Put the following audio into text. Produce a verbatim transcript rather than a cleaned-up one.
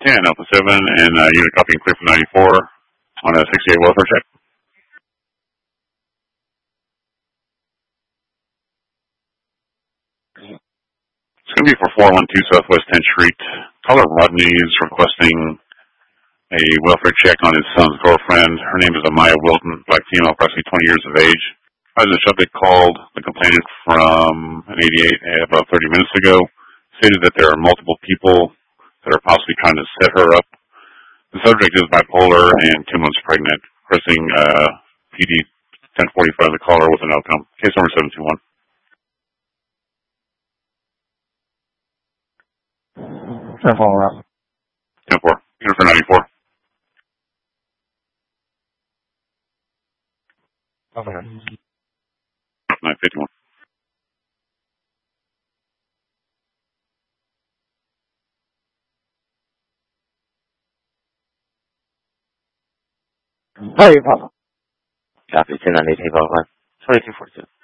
ten, Alpha seven, and uh, unit copy and clear for ninety-four on a sixty-eight welfare check. It's going to be for four one two Southwest tenth Street. Caller Rodney is requesting a welfare check on his son's girlfriend. Her name is Amaya Wilton, black female, approximately twenty years of age. As the subject called the complainant from an eighty-eight about thirty minutes ago, stated that there are multiple people that are possibly trying to set her up. The subject is bipolar and two months pregnant. Requesting uh, P D ten forty-five, the caller with an outcome. Case number seven two one. ten four, around. ten four. Unit for ninety-four. Okay. nine fifty-one. Hey, Papa. Copy, ten ninety-eight, twenty-two forty-two.